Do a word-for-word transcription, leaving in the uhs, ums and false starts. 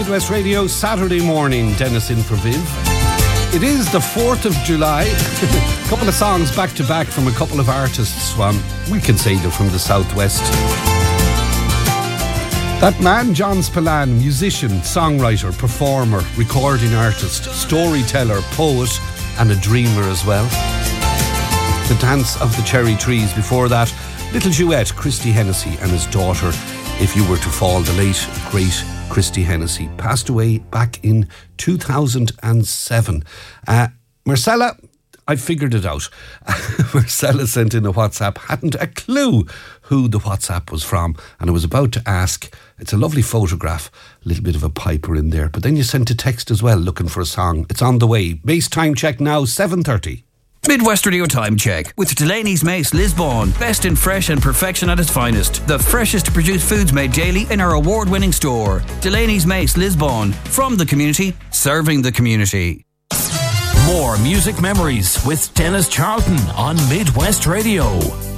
Midwest Radio, Saturday morning. Dennis in for Viv. It is the fourth of July. A couple of songs back to back from a couple of artists. Um, we can say they're from the Southwest. That man, John Spillane, musician, songwriter, performer, recording artist, storyteller, poet, and a dreamer as well. The Dance of the Cherry Trees. Before that, little duet, Christy Hennessy and his daughter, If You Were to Fall. The late, great Christy Hennessy passed away back in two thousand seven. Uh, Marcella, I figured it out. Marcella sent in a WhatsApp, hadn't a clue who the WhatsApp was from, and I was about to ask. It's a lovely photograph, a little bit of a Piper in there, but then you sent a text as well looking for a song. It's on the way. Base time check now, seven thirty. Midwest Radio Time Check with Delaney's Mace Lisbon. Best in fresh and perfection at its finest. The freshest produced foods made daily in our award-winning store. Delaney's Mace Lisbon. From the community, serving the community. More music memories with Dennis Charlton on Midwest Radio.